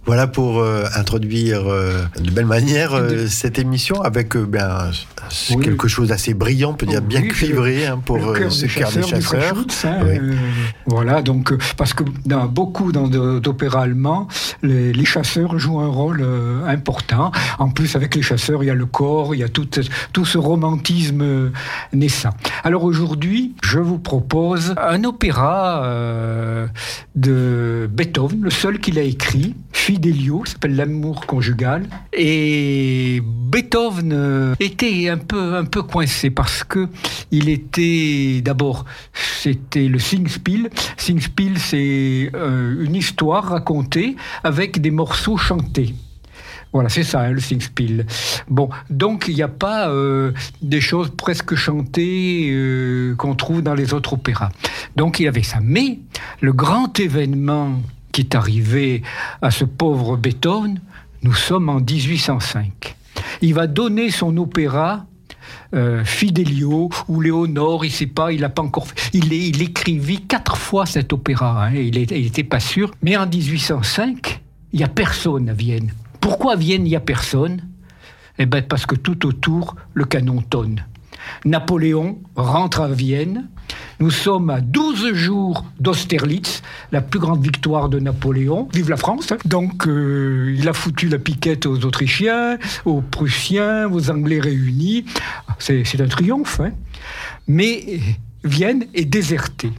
Voilà pour introduire de belle manière cette émission avec quelque chose d'assez brillant, on peut dire bien cuivré pour ce cœur des chasseurs. Voilà, donc parce que dans beaucoup d'opéras allemands, les chasseurs jouent un rôle important. En plus, avec les chasseurs, il y a le corps, il y a tout ce romantisme naissant. Alors aujourd'hui, je vous propose un opéra de Beethoven, le seul qu'il a écrit, Fidelio, ça s'appelle L'amour conjugal. Et Beethoven était un peu coincé parce que il était d'abord, c'était le Singspiel. Singspiel, c'est une histoire racontée avec des morceaux chantés. Voilà, c'est ça, le Singspiel. Bon, donc il n'y a pas des choses presque chantées qu'on trouve dans les autres opéras. Donc il avait ça. Mais le grand événement qui est arrivé à ce pauvre Beethoven, nous sommes en 1805. Il va donner son opéra Fidelio ou Léonore, il sait pas, il l'a pas encore fait. Il écrivit 4 fois cet opéra, il était pas sûr. Mais en 1805, il y a personne à Vienne. Pourquoi à Vienne il y a personne ? Eh ben parce que tout autour le canon tonne. Napoléon rentre à Vienne. Nous sommes à 12 jours d'Austerlitz, la plus grande victoire de Napoléon. Vive la France, hein. Donc, il a foutu la piquette aux Autrichiens, aux Prussiens, aux Anglais réunis. C'est un triomphe, hein. Mais Vienne est désertée.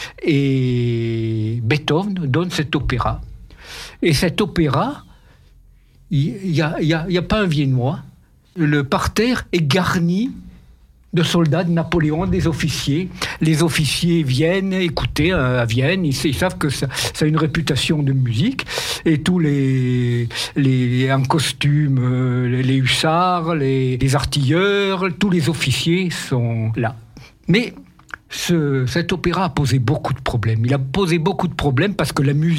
Et Beethoven donne cet opéra. Et cet opéra, il n'y a pas un Viennois. Le parterre est garni de soldats de Napoléon, des officiers. Les officiers viennent écouter à Vienne, ils savent que ça a une réputation de musique, et tous les en costume, les hussards, les artilleurs, tous les officiers sont là. Mais cet opéra a posé beaucoup de problèmes. Il a posé beaucoup de problèmes parce que la musique